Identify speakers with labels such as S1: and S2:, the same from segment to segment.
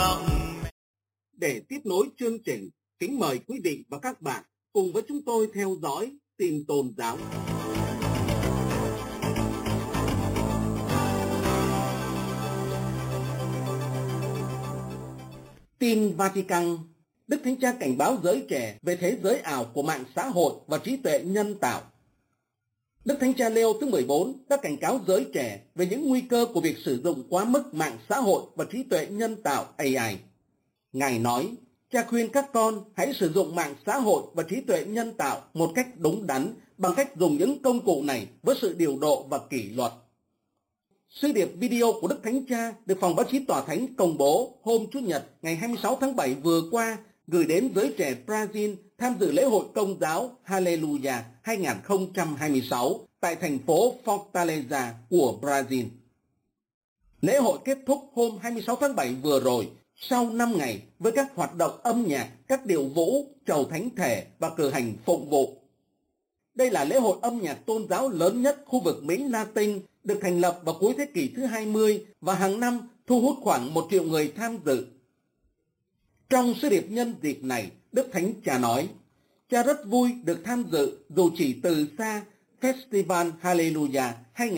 S1: lòng.
S2: Để tiếp nối chương trình, kính mời quý vị và các bạn cùng với chúng tôi theo dõi tin tôn giáo. Tin Vatican, Đức Thánh Cha cảnh báo giới trẻ về thế giới ảo của mạng xã hội và trí tuệ nhân tạo. Đức Thánh Cha Leo thứ 14 đã cảnh cáo giới trẻ về những nguy cơ của việc sử dụng quá mức mạng xã hội và trí tuệ nhân tạo AI. Ngài nói, Cha khuyên các con hãy sử dụng mạng xã hội và trí tuệ nhân tạo một cách đúng đắn bằng cách dùng những công cụ này với sự điều độ và kỷ luật. Sứ điệp video của Đức Thánh Cha được Phòng Báo chí Tòa Thánh công bố hôm Chủ nhật ngày 26 tháng 7 vừa qua gửi đến giới trẻ Brazil tham dự lễ hội công giáo Hallelujah 2026 tại thành phố Fortaleza của Brazil. Lễ hội kết thúc hôm 26 tháng 7 vừa rồi sau 5 ngày với các hoạt động âm nhạc, các điệu vũ, chầu thánh thể và cử hành phụng vụ. Đây là lễ hội âm nhạc tôn giáo lớn nhất khu vực Mỹ Latin, được thành lập vào cuối thế kỷ thứ 20 và hàng năm thu hút khoảng 1 triệu người tham dự. Trong sứ điệp nhân dịp này, Đức Thánh Cha nói, Cha rất vui được tham dự dù chỉ từ xa Festival Hallelujah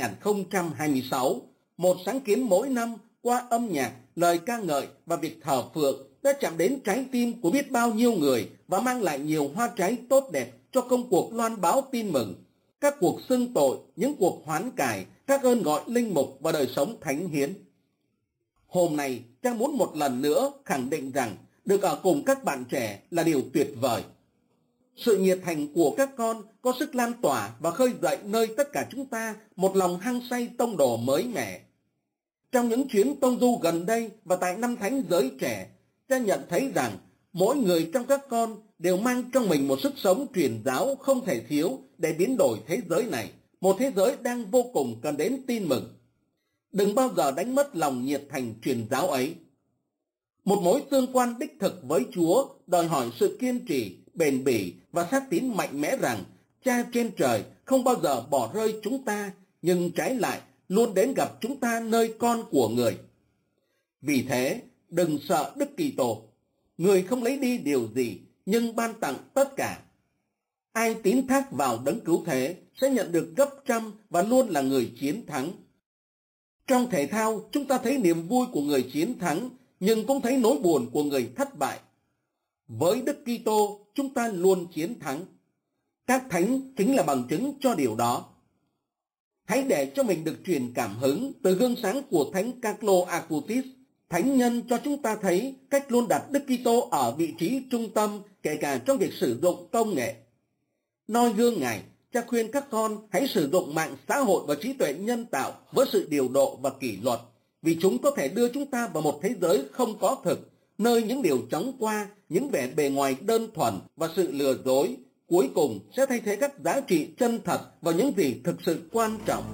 S2: 2026, một sáng kiến mỗi năm qua âm nhạc, lời ca ngợi và việc thờ phượng đã chạm đến trái tim của biết bao nhiêu người và mang lại nhiều hoa trái tốt đẹp cho công cuộc loan báo tin mừng, các cuộc xưng tội, những cuộc hoán cải, các ơn gọi linh mục và đời sống thánh hiến. Hôm nay, Cha muốn một lần nữa khẳng định rằng được ở cùng các bạn trẻ là điều tuyệt vời. Sự nhiệt thành của các con có sức lan tỏa và khơi dậy nơi tất cả chúng ta một lòng hăng say tông đồ mới mẻ. Trong những chuyến tông du gần đây và tại năm thánh giới trẻ, Cha nhận thấy rằng mỗi người trong các con đều mang trong mình một sức sống truyền giáo không thể thiếu để biến đổi thế giới này, một thế giới đang vô cùng cần đến tin mừng. Đừng bao giờ đánh mất lòng nhiệt thành truyền giáo ấy. Một mối tương quan đích thực với Chúa đòi hỏi sự kiên trì, bền bỉ và xác tín mạnh mẽ rằng Cha trên trời không bao giờ bỏ rơi chúng ta, nhưng trái lại luôn đến gặp chúng ta nơi con của người. Vì thế, đừng sợ Đức Kitô. Người không lấy đi điều gì, nhưng ban tặng tất cả. Ai tín thác vào đấng cứu thế sẽ nhận được gấp trăm và luôn là người chiến thắng. Trong thể thao, chúng ta thấy niềm vui của người chiến thắng, nhưng cũng thấy nỗi buồn của người thất bại. Với Đức Kitô, chúng ta luôn chiến thắng. Các thánh chính là bằng chứng cho điều đó. Hãy để cho mình được truyền cảm hứng từ gương sáng của Thánh Carlo Acutis. Thánh nhân cho chúng ta thấy cách luôn đặt Đức Kitô ở vị trí trung tâm, kể cả trong việc sử dụng công nghệ. Noi gương Ngài, Cha khuyên các con hãy sử dụng mạng xã hội và trí tuệ nhân tạo với sự điều độ và kỷ luật, vì chúng có thể đưa chúng ta vào một thế giới không có thực, nơi những điều chóng qua, những vẻ bề ngoài đơn thuần và sự lừa dối, cuối cùng sẽ thay thế các giá trị chân thật và những gì thực sự quan trọng.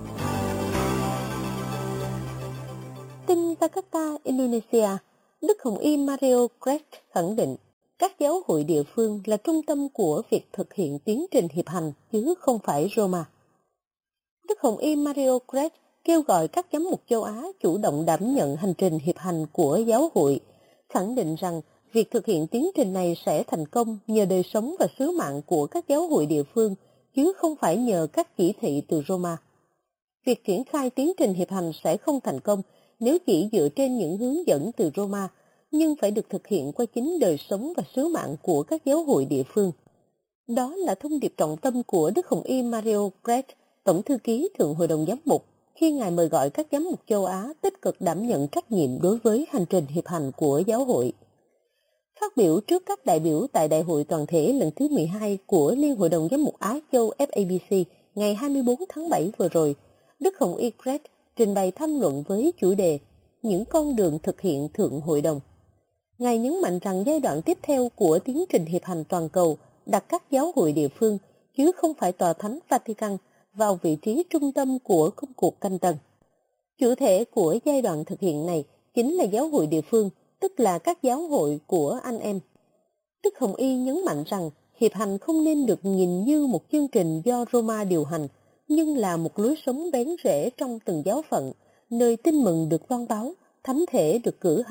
S3: Tin Jakarta, Indonesia, Đức Hồng Y Mario Grech khẳng định các giáo hội địa phương là trung tâm của việc thực hiện tiến trình hiệp hành chứ không phải Roma. Đức Hồng Y Mario Grech kêu gọi các giám mục châu Á chủ động đảm nhận hành trình hiệp hành của giáo hội, khẳng định rằng việc thực hiện tiến trình này sẽ thành công nhờ đời sống và sứ mạng của các giáo hội địa phương, chứ không phải nhờ các chỉ thị từ Roma. Việc triển khai tiến trình hiệp hành sẽ không thành công nếu chỉ dựa trên những hướng dẫn từ Roma, nhưng phải được thực hiện qua chính đời sống và sứ mạng của các giáo hội địa phương. Đó là thông điệp trọng tâm của Đức Hồng Y Mario Grech, Tổng thư ký Thượng Hội đồng Giám mục, khi Ngài mời gọi các giám mục châu Á tích cực đảm nhận trách nhiệm đối với hành trình hiệp hành của giáo hội. Phát biểu trước các đại biểu tại Đại hội toàn thể lần thứ 12 của Liên Hội đồng Giám mục Á Châu FABC ngày 24 tháng 7 vừa rồi, Đức Hồng Y Grech trình bày tham luận với chủ đề Những con đường thực hiện Thượng Hội đồng. Ngài nhấn mạnh rằng giai đoạn tiếp theo của tiến trình hiệp hành toàn cầu đặt các giáo hội địa phương, chứ không phải Tòa Thánh Vatican, vào vị trí trung tâm của công cuộc canh tân. Chủ thể của giai đoạn thực hiện này chính là giáo hội địa phương, tức là các giáo hội của anh em. Đức Hồng Y nhấn mạnh rằng hiệp hành không nên được nhìn như một chương trình do Roma điều hành, nhưng là một lối sống bén rễ trong từng giáo phận, nơi tin mừng được loan báo, thánh thể được cử hành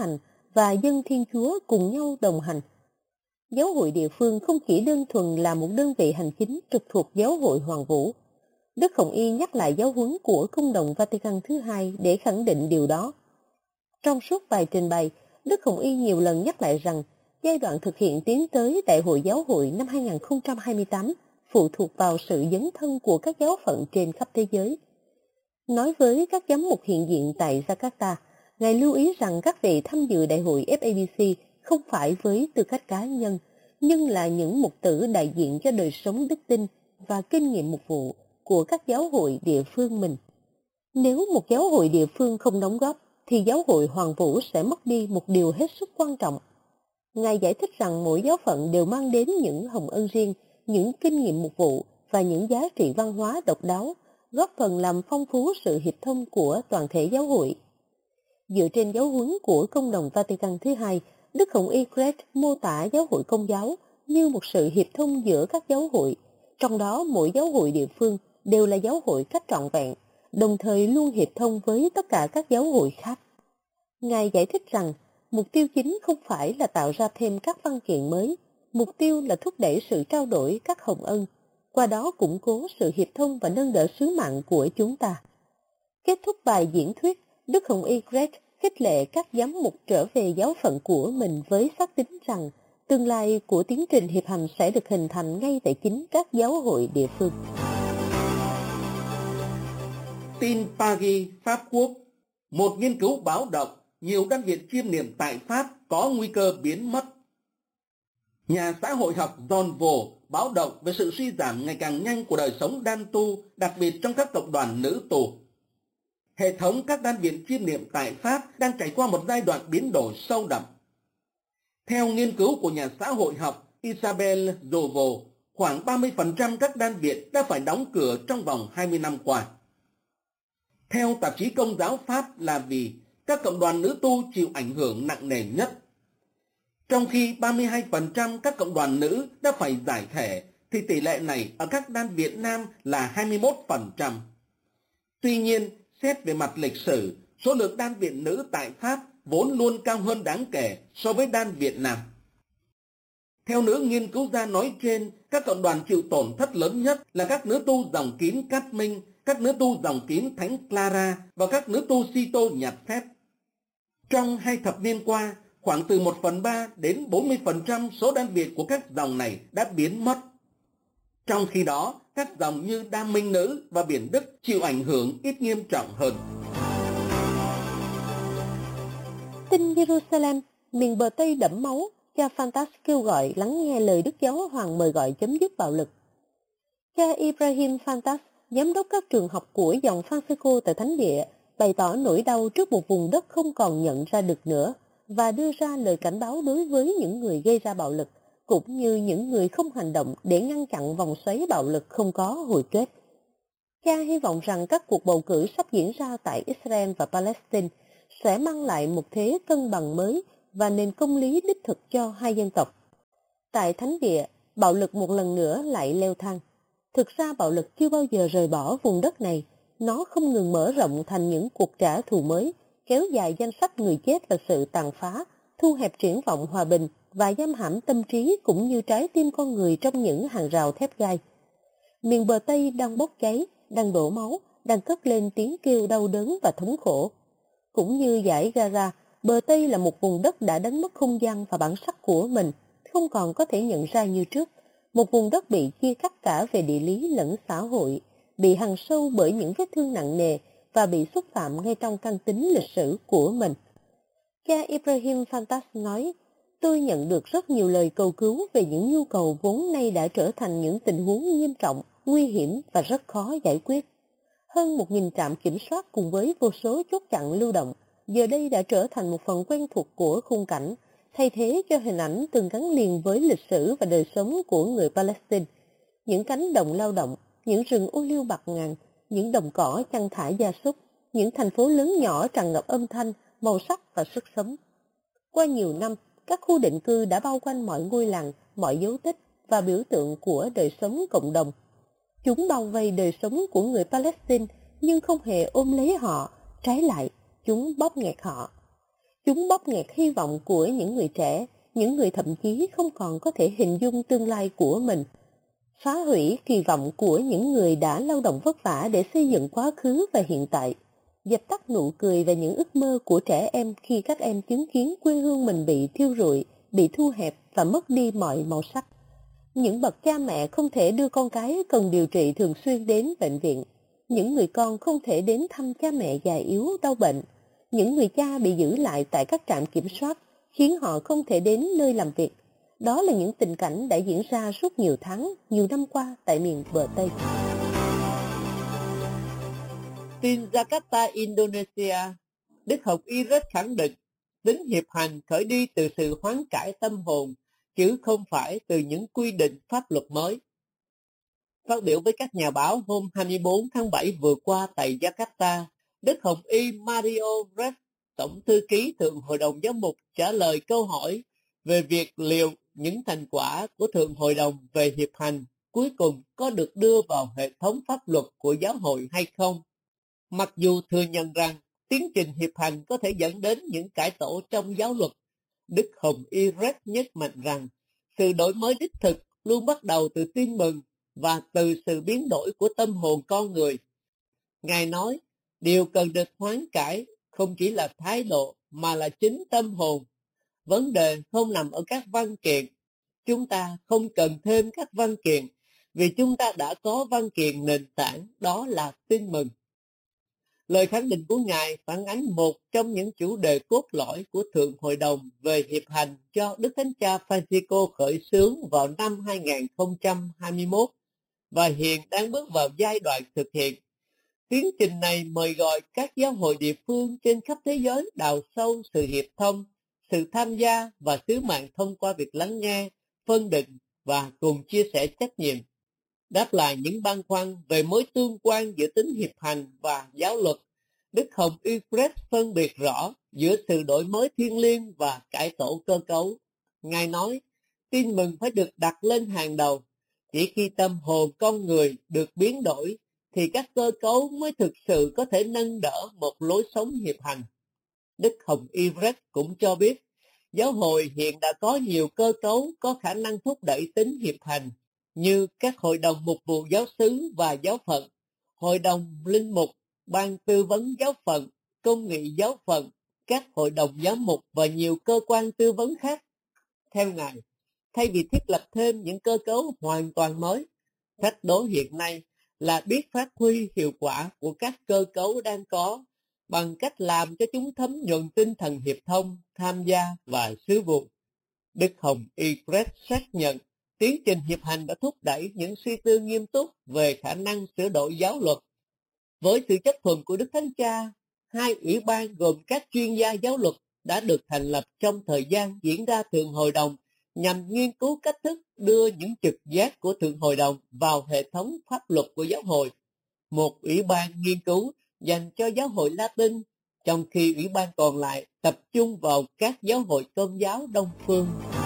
S3: và dân Thiên Chúa cùng nhau đồng hành. Giáo hội địa phương không chỉ đơn thuần là một đơn vị hành chính trực thuộc Giáo hội Hoàn Vũ. Đức Hồng Y nhắc lại giáo huấn của Công đồng Vatican thứ hai để khẳng định điều đó. Trong suốt bài trình bày, Đức Hồng Y nhiều lần nhắc lại rằng giai đoạn thực hiện tiến tới Đại hội Giáo hội năm 2028 phụ thuộc vào sự dấn thân của các giáo phận trên khắp thế giới. Nói với các giám mục hiện diện tại Jakarta, Ngài lưu ý rằng các vị tham dự Đại hội FABC không phải với tư cách cá nhân, nhưng là những mục tử đại diện cho đời sống đức tin và kinh nghiệm mục vụ của các giáo hội địa phương mình. Nếu một giáo hội địa phương không đóng góp, thì giáo hội Hoàn Vũ sẽ mất đi một điều hết sức quan trọng. Ngài giải thích rằng mỗi giáo phận đều mang đến những hồng ân riêng, những kinh nghiệm mục vụ và những giá trị văn hóa độc đáo, góp phần làm phong phú sự hiệp thông của toàn thể giáo hội. Dựa trên giáo huấn của Công đồng Vatican thứ hai, Đức Hồng Y Greg mô tả giáo hội Công giáo như một sự hiệp thông giữa các giáo hội, trong đó mỗi giáo hội địa phương đều là giáo hội cách trọn vẹn, đồng thời luôn hiệp thông với tất cả các giáo hội khác. Ngài giải thích rằng, mục tiêu chính không phải là tạo ra thêm các văn kiện mới, mục tiêu là thúc đẩy sự trao đổi các hồng ân, qua đó củng cố sự hiệp thông và nâng đỡ sứ mạng của chúng ta. Kết thúc bài diễn thuyết, Đức Hồng Y Greg khích lệ các giám mục trở về giáo phận của mình với xác tín rằng tương lai của tiến trình hiệp hành sẽ được hình thành ngay tại chính các giáo hội địa phương.
S2: Tin Paris, Pháp Quốc. Một nghiên cứu báo động nhiều đan viện chiêm niệm tại Pháp có nguy cơ biến mất. Nhà xã hội học John Vaux báo động về sự suy giảm ngày càng nhanh của đời sống đan tu, đặc biệt trong các cộng đoàn nữ tù. Hệ thống các đan viện chiêm niệm tại Pháp đang trải qua một giai đoạn biến đổi sâu đậm. Theo nghiên cứu của nhà xã hội học Isabelle Jovo, khoảng 30% các đan viện đã phải đóng cửa trong vòng 20 năm qua. Theo tạp chí Công giáo Pháp là vì các cộng đoàn nữ tu chịu ảnh hưởng nặng nề nhất. Trong khi 32% các cộng đoàn nữ đã phải giải thể, thì tỷ lệ này ở các đan viện nam là 21%. Tuy nhiên, xét về mặt lịch sử, số lượng đan viện nữ tại Pháp vốn luôn cao hơn đáng kể so với đan viện nam. Theo nữ nghiên cứu gia nói trên, các cộng đoàn chịu tổn thất lớn nhất là các nữ tu dòng kín Cát Minh, các nữ tu dòng kín Thánh Clara và các nữ tu Si-tô nhặt phép. Trong 2 thập niên qua, khoảng từ 1/3 đến 40% số đan viện của các dòng này đã biến mất. Trong khi đó, các dòng như Đam Minh Nữ và Biển Đức chịu ảnh hưởng ít nghiêm trọng hơn.
S3: Tin Jerusalem, miền bờ Tây đẫm máu, cha Fantas kêu gọi lắng nghe lời Đức Giáo Hoàng mời gọi chấm dứt bạo lực. Cha Ibrahim Fantas, giám đốc các trường học của dòng Francisco tại Thánh Địa, bày tỏ nỗi đau trước một vùng đất không còn nhận ra được nữa và đưa ra lời cảnh báo đối với những người gây ra bạo lực, cũng như những người không hành động để ngăn chặn vòng xoáy bạo lực không có hồi kết. Cha hy vọng rằng các cuộc bầu cử sắp diễn ra tại Israel và Palestine sẽ mang lại một thế cân bằng mới và nền công lý đích thực cho hai dân tộc. Tại Thánh Địa, bạo lực một lần nữa lại leo thang. Thực ra bạo lực chưa bao giờ rời bỏ vùng đất này, nó không ngừng mở rộng thành những cuộc trả thù mới, kéo dài danh sách người chết và sự tàn phá, thu hẹp triển vọng hòa bình và giam hãm tâm trí cũng như trái tim con người trong những hàng rào thép gai. Miền bờ Tây đang bốc cháy, đang đổ máu, đang cất lên tiếng kêu đau đớn và thống khổ. Cũng như dải Gaza, bờ Tây là một vùng đất đã đánh mất không gian và bản sắc của mình, không còn có thể nhận ra như trước. Một vùng đất bị chia cắt cả về địa lý lẫn xã hội, bị hằn sâu bởi những vết thương nặng nề và bị xúc phạm ngay trong căn tính lịch sử của mình. Cha Ibrahim Fantas nói, tôi nhận được rất nhiều lời cầu cứu về những nhu cầu vốn nay đã trở thành những tình huống nghiêm trọng, nguy hiểm và rất khó giải quyết. Hơn 1.000 trạm kiểm soát cùng với vô số chốt chặn lưu động, giờ đây đã trở thành một phần quen thuộc của khung cảnh, thay thế cho hình ảnh từng gắn liền với lịch sử và đời sống của người Palestine. Những cánh đồng lao động, những rừng ô liu bạt ngàn, những đồng cỏ chăn thả gia súc, những thành phố lớn nhỏ tràn ngập âm thanh, màu sắc và sức sống. Qua nhiều năm, các khu định cư đã bao quanh mọi ngôi làng, mọi dấu tích và biểu tượng của đời sống cộng đồng. Chúng bao vây đời sống của người Palestine nhưng không hề ôm lấy họ, trái lại, chúng bóp nghẹt họ. Chúng bóp nghẹt hy vọng của những người trẻ, những người thậm chí không còn có thể hình dung tương lai của mình. Phá hủy kỳ vọng của những người đã lao động vất vả để xây dựng quá khứ và hiện tại. Dập tắt nụ cười và những ước mơ của trẻ em khi các em chứng kiến quê hương mình bị thiêu rụi, bị thu hẹp và mất đi mọi màu sắc. Những bậc cha mẹ không thể đưa con cái cần điều trị thường xuyên đến bệnh viện. Những người con không thể đến thăm cha mẹ già yếu, đau bệnh. Những người cha bị giữ lại tại các trạm kiểm soát, khiến họ không thể đến nơi làm việc. Đó là những tình cảnh đã diễn ra suốt nhiều tháng, nhiều năm qua tại miền bờ Tây.
S1: Tin Jakarta, Indonesia, Đức Hồng Y rất khẳng định tính hiệp hành khởi đi từ sự hoán cải tâm hồn, chứ không phải từ những quy định pháp luật mới. Phát biểu với các nhà báo hôm 24 tháng 7 vừa qua tại Jakarta, Đức Hồng Y Mario Red, Tổng thư ký Thượng Hội đồng Giám mục, trả lời câu hỏi về việc liệu những thành quả của Thượng Hội đồng về hiệp hành cuối cùng có được đưa vào hệ thống pháp luật của giáo hội hay không. Mặc dù thừa nhận rằng tiến trình hiệp hành có thể dẫn đến những cải tổ trong giáo luật, Đức Hồng Y Red nhấn mạnh rằng sự đổi mới đích thực luôn bắt đầu từ tin mừng và từ sự biến đổi của tâm hồn con người. Ngài nói, điều cần được hoán cải không chỉ là thái độ mà là chính tâm hồn. Vấn đề không nằm ở các văn kiện. Chúng ta không cần thêm các văn kiện vì chúng ta đã có văn kiện nền tảng, đó là tin mừng. Lời khẳng định của Ngài phản ánh một trong những chủ đề cốt lõi của Thượng Hội đồng về hiệp hành do Đức Thánh Cha Francisco khởi xướng vào năm 2021 và hiện đang bước vào giai đoạn thực hiện. Tiến trình này mời gọi các giáo hội địa phương trên khắp thế giới đào sâu sự hiệp thông, sự tham gia và sứ mạng thông qua việc lắng nghe, phân định và cùng chia sẻ trách nhiệm. Đáp lại những băn khoăn về mối tương quan giữa tính hiệp hành và giáo luật, Đức Hồng Y Red phân biệt rõ giữa sự đổi mới thiêng liêng và cải tổ cơ cấu. Ngài nói, tin mừng phải được đặt lên hàng đầu. Chỉ khi tâm hồn con người được biến đổi, thì các cơ cấu mới thực sự có thể nâng đỡ một lối sống hiệp hành. Đức Hồng Y Red cũng cho biết, giáo hội hiện đã có nhiều cơ cấu có khả năng thúc đẩy tính hiệp hành, như các hội đồng mục vụ giáo xứ và giáo phận, hội đồng linh mục, ban tư vấn giáo phận, công nghị giáo phận, các hội đồng giám mục và nhiều cơ quan tư vấn khác. Theo Ngài, thay vì thiết lập thêm những cơ cấu hoàn toàn mới, thách đố hiện nay là biết phát huy hiệu quả của các cơ cấu đang có bằng cách làm cho chúng thấm nhuần tinh thần hiệp thông, tham gia và sứ vụ. Đức Hồng Y Red xác nhận tiến trình hiệp hành đã thúc đẩy những suy tư nghiêm túc về khả năng sửa đổi giáo luật. Với sự chấp thuận của Đức Thánh Cha, 2 ủy ban gồm các chuyên gia giáo luật đã được thành lập trong thời gian diễn ra Thượng Hội đồng nhằm nghiên cứu cách thức đưa những trực giác của Thượng Hội đồng vào hệ thống pháp luật của giáo hội. Một ủy ban nghiên cứu dành cho giáo hội Latin, trong khi ủy ban còn lại tập trung vào các giáo hội tôn giáo Đông phương.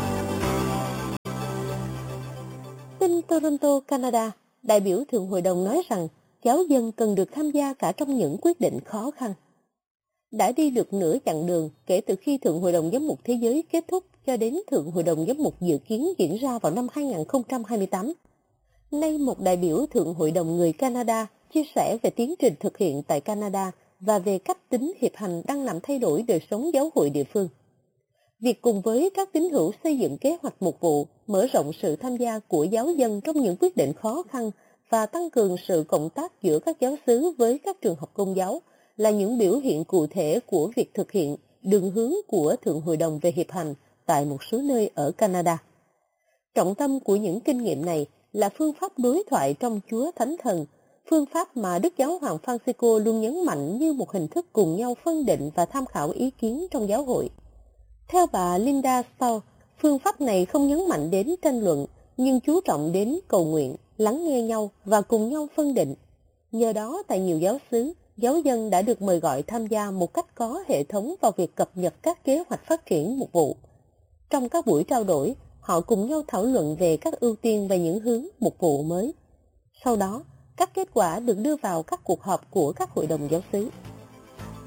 S3: Tin Toronto, Canada, đại biểu Thượng Hội đồng nói rằng giáo dân cần được tham gia cả trong những quyết định khó khăn. Đã đi được nửa chặng đường kể từ khi Thượng Hội đồng Giám mục Thế giới kết thúc cho đến Thượng Hội đồng Giám mục dự kiến diễn ra vào năm 2028. Nay một đại biểu Thượng Hội đồng người Canada chia sẻ về tiến trình thực hiện tại Canada và về cách tính hiệp hành đang làm thay đổi đời sống giáo hội địa phương. Việc cùng với các tín hữu xây dựng kế hoạch mục vụ, mở rộng sự tham gia của giáo dân trong những quyết định khó khăn và tăng cường sự cộng tác giữa các giáo xứ với các trường học công giáo là những biểu hiện cụ thể của việc thực hiện đường hướng của Thượng Hội đồng về hiệp hành tại một số nơi ở Canada. Trọng tâm của những kinh nghiệm này là phương pháp đối thoại trong Chúa Thánh Thần, phương pháp mà Đức Giáo hoàng Francisco luôn nhấn mạnh như một hình thức cùng nhau phân định và tham khảo ý kiến trong giáo hội. Theo bà Linda Stahl, phương pháp này không nhấn mạnh đến tranh luận, nhưng chú trọng đến cầu nguyện, lắng nghe nhau và cùng nhau phân định. Nhờ đó, tại nhiều giáo xứ, giáo dân đã được mời gọi tham gia một cách có hệ thống vào việc cập nhật các kế hoạch phát triển mục vụ. Trong các buổi trao đổi, họ cùng nhau thảo luận về các ưu tiên và những hướng mục vụ mới. Sau đó, các kết quả được đưa vào các cuộc họp của các hội đồng giáo xứ.